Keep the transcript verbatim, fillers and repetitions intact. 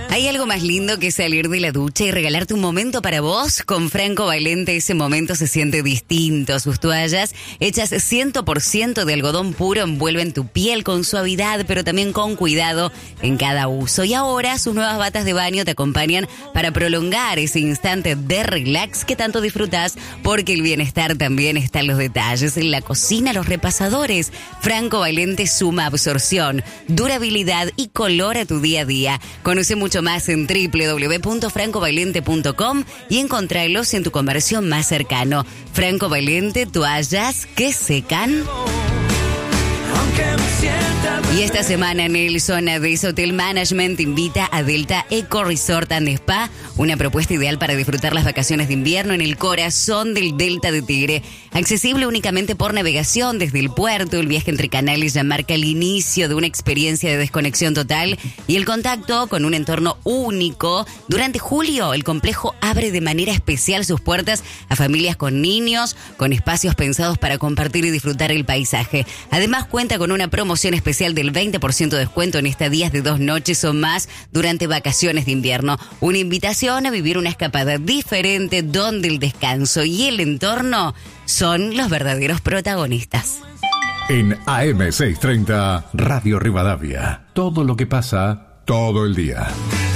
¿Hay algo más lindo que salir de la ducha y regalarte un momento para vos? Con Franco Valente ese momento se siente distinto. Sus toallas, hechas cien por ciento de algodón puro, envuelven tu piel con suavidad, pero también con cuidado en cada uso. Y ahora sus nuevas batas de baño te acompañan para prolongar ese instante de relax que tanto disfrutás, porque el bienestar también está en los detalles. En la cocina, los repasadores. Franco Valente suma absorción, durabilidad y color a tu día a día. Conoce mucho más en doble u doble u doble u punto franco valente punto com y encontralos en tu conversión más cercano. Franco Valente, toallas que secan. Y esta semana Nelson Ades Hotel Management invita a Delta Eco Resort and Spa, una propuesta ideal para disfrutar las vacaciones de invierno en el corazón del Delta de Tigre. Accesible únicamente por navegación desde el puerto, el viaje entre canales ya marca el inicio de una experiencia de desconexión total y el contacto con un entorno único. Durante julio, el complejo abre de manera especial sus puertas a familias con niños, con espacios pensados para compartir y disfrutar el paisaje. Además, cuenta con una promoción especial del veinte por ciento de descuento en estadías de dos noches o más durante vacaciones de invierno. Una invitación a vivir una escapada diferente donde el descanso y el entorno son los verdaderos protagonistas. En A M seiscientos treinta, Radio Rivadavia. Todo lo que pasa, todo el día.